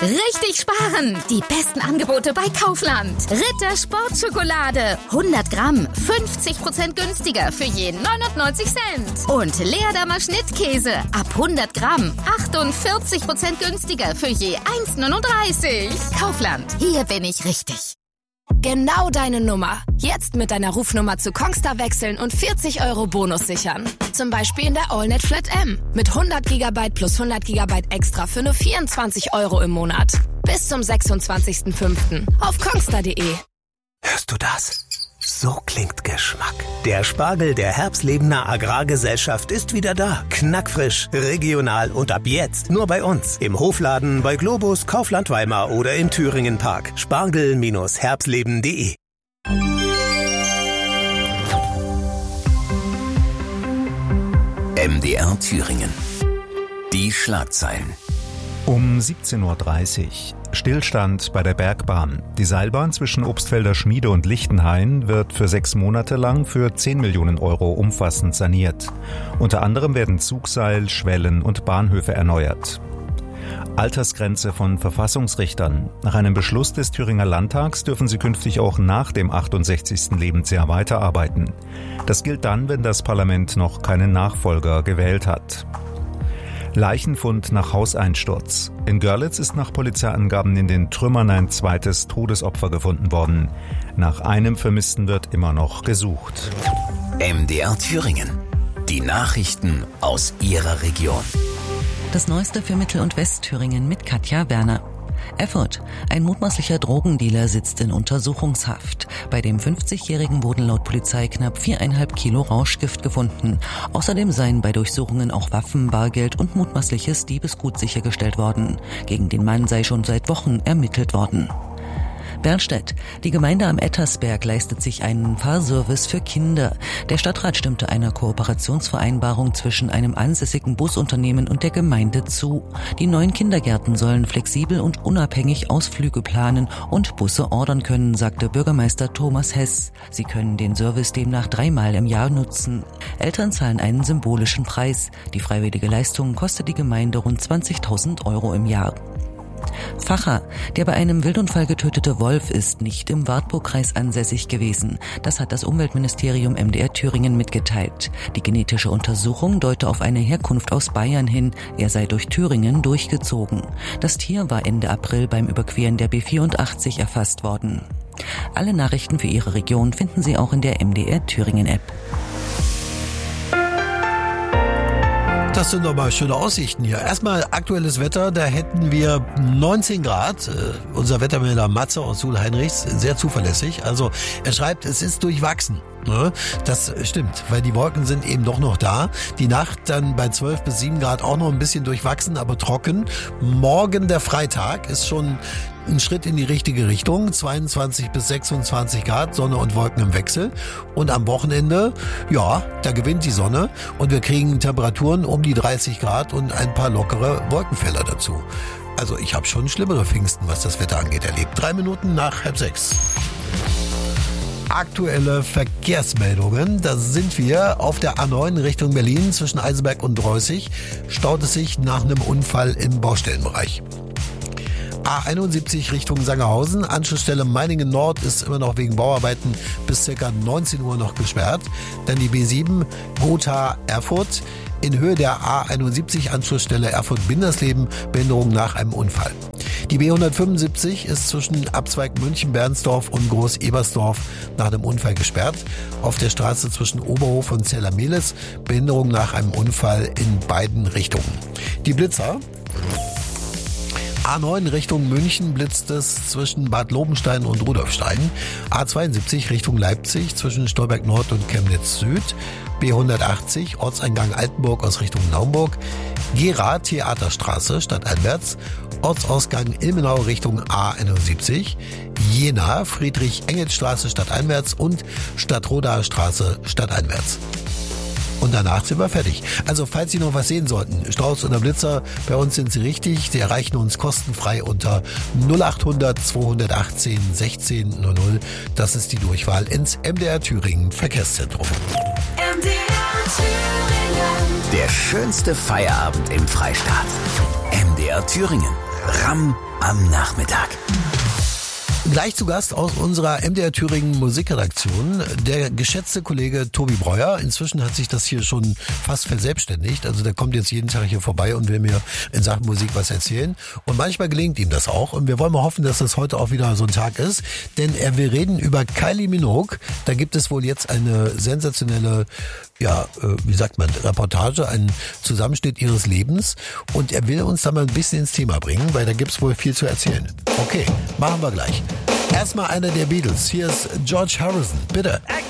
Richtig sparen! Die besten Angebote bei Kaufland. Ritter Sportschokolade. 100 Gramm, 50% günstiger für je 99 Cent. Und Leerdammer Schnittkäse. Ab 100 Gramm, 48% günstiger für je 1,39. Kaufland, hier bin ich richtig. Genau deine Nummer. Jetzt mit deiner Rufnummer zu Kongstar wechseln und 40 € Bonus sichern. Zum Beispiel in der AllNet Flat M. Mit 100 GB plus 100 GB extra für nur 24 € im Monat. Bis zum 26.05. auf kongstar.de. Hörst du das? So klingt Geschmack. Der Spargel der Herbstlebener Agrargesellschaft ist wieder da. Knackfrisch, regional und ab jetzt nur bei uns. Im Hofladen, bei Globus, Kaufland Weimar oder im Thüringen Park. Spargel-herbstleben.de. MDR Thüringen. Die Schlagzeilen. Um 17:30 Uhr. Stillstand bei der Bergbahn. Die Seilbahn zwischen Obstfelder Schmiede und Lichtenhain wird für 6 Monate lang für 10 Millionen € umfassend saniert. Unter anderem werden Zugseil, Schwellen und Bahnhöfe erneuert. Altersgrenze von Verfassungsrichtern. Nach einem Beschluss des Thüringer Landtags dürfen sie künftig auch nach dem 68. Lebensjahr weiterarbeiten. Das gilt dann, wenn das Parlament noch keinen Nachfolger gewählt hat. Leichenfund nach Hauseinsturz. In Görlitz ist nach Polizeiangaben in den Trümmern ein zweites Todesopfer gefunden worden. Nach einem Vermissten wird immer noch gesucht. MDR Thüringen. Die Nachrichten aus Ihrer Region. Das Neueste für Mittel- und Westthüringen mit Katja Werner. Erfurt. Ein mutmaßlicher Drogendealer sitzt in Untersuchungshaft. Bei dem 50-Jährigen wurden laut Polizei knapp 4,5 Kilo Rauschgift gefunden. Außerdem seien bei Durchsuchungen auch Waffen, Bargeld und mutmaßliches Diebesgut sichergestellt worden. Gegen den Mann sei schon seit Wochen ermittelt worden. Bernstedt. Die Gemeinde am Ettersberg leistet sich einen Fahrservice für Kinder. Der Stadtrat stimmte einer Kooperationsvereinbarung zwischen einem ansässigen Busunternehmen und der Gemeinde zu. Die neuen Kindergärten sollen flexibel und unabhängig Ausflüge planen und Busse ordern können, sagte Bürgermeister Thomas Hess. Sie können den Service demnach 3-mal im Jahr nutzen. Eltern zahlen einen symbolischen Preis. Die freiwillige Leistung kostet die Gemeinde rund 20.000 € im Jahr. Facher. Der bei einem Wildunfall getötete Wolf ist nicht im Wartburgkreis ansässig gewesen. Das hat das Umweltministerium MDR Thüringen mitgeteilt. Die genetische Untersuchung deute auf eine Herkunft aus Bayern hin. Er sei durch Thüringen durchgezogen. Das Tier war Ende April beim Überqueren der B84 erfasst worden. Alle Nachrichten für Ihre Region finden Sie auch in der MDR Thüringen App. Das sind doch mal schöne Aussichten hier. Erstmal aktuelles Wetter, da hätten wir 19 Grad. Unser Wettermelder Matze aus Suhl-Heinrichs, sehr zuverlässig. Also er schreibt, es ist durchwachsen. Das stimmt, weil die Wolken sind eben doch noch da. Die Nacht dann bei 12 bis 7 Grad auch noch ein bisschen durchwachsen, aber trocken. Morgen der Freitag ist schon ein Schritt in die richtige Richtung. 22 bis 26 Grad, Sonne und Wolken im Wechsel. Und am Wochenende, ja, da gewinnt die Sonne und wir kriegen Temperaturen um die 30 Grad und ein paar lockere Wolkenfelder dazu. Also ich habe schon schlimmere Pfingsten, was das Wetter angeht, erlebt. 3 Minuten nach 5:30. Aktuelle Verkehrsmeldungen. Da sind wir auf der A9 Richtung Berlin zwischen Eisenberg und Dreußig. Staut es sich nach einem Unfall im Baustellenbereich. A71 Richtung Sangerhausen. Anschlussstelle Meiningen Nord ist immer noch wegen Bauarbeiten bis ca. 19 Uhr noch gesperrt. Dann die B7 Gotha-Erfurt. In Höhe der A71 Anschlussstelle Erfurt-Bindersleben, Behinderung nach einem Unfall. Die B175 ist zwischen Abzweig München-Bernsdorf und Groß-Ebersdorf nach einem Unfall gesperrt. Auf der Straße zwischen Oberhof und Zella-Mehlis, Behinderung nach einem Unfall in beiden Richtungen. Die Blitzer. A9 Richtung München blitzt es zwischen Bad Lobenstein und Rudolfstein. A72 Richtung Leipzig zwischen Stolberg Nord und Chemnitz Süd. B180 Ortseingang Altenburg aus Richtung Naumburg. Gera Theaterstraße stadteinwärts. Ortsausgang Ilmenau Richtung A71. Jena Friedrich-Engels-Straße stadteinwärts und Stadtrodaer Straße stadteinwärts. Und danach sind wir fertig. Also falls Sie noch was sehen sollten, Strauß oder Blitzer, bei uns sind Sie richtig. Sie erreichen uns kostenfrei unter 0800 218 1600. Das ist die Durchwahl ins MDR Thüringen Verkehrszentrum. MDR Thüringen. Der schönste Feierabend im Freistaat. MDR Thüringen. Ramm am Nachmittag. Gleich zu Gast aus unserer MDR Thüringen Musikredaktion, der geschätzte Kollege Tobi Breuer. Inzwischen hat sich das hier schon fast verselbstständigt. Also der kommt jetzt jeden Tag hier vorbei und will mir in Sachen Musik was erzählen. Und manchmal gelingt ihm das auch. Und wir wollen mal hoffen, dass das heute auch wieder so ein Tag ist. Denn wir reden über Kylie Minogue. Da gibt es wohl jetzt eine sensationelle, Reportage, einen Zusammenschnitt ihres Lebens. Und er will uns da mal ein bisschen ins Thema bringen, weil da gibt's wohl viel zu erzählen. Okay, machen wir gleich. Erstmal einer der Beatles. Hier ist George Harrison. Bitte.